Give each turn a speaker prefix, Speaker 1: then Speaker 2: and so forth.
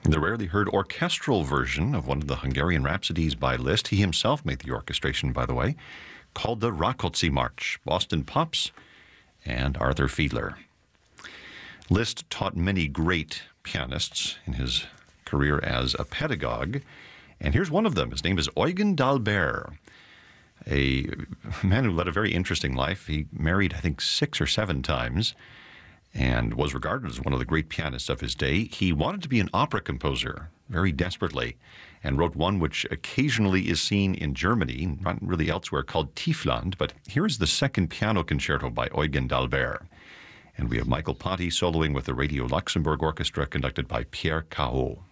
Speaker 1: the rarely heard orchestral version of one of the Hungarian Rhapsodies by Liszt. He himself made the orchestration, by the way, called the Rákóczi March, Boston Pops, and Arthur Fiedler. Liszt taught many great pianists in his career as a pedagogue, and here's one of them. His name is Eugen d'Albert, a man who led a very interesting life. He married, I think, 6 or 7 times and was regarded as one of the great pianists of his day. He wanted to be an opera composer very desperately and wrote one which occasionally is seen in Germany, not really elsewhere, called Tiefland. But here's the second piano concerto by Eugen d'Albert. And we have Michael Ponty soloing with the Radio Luxembourg Orchestra, conducted by Pierre Cahot.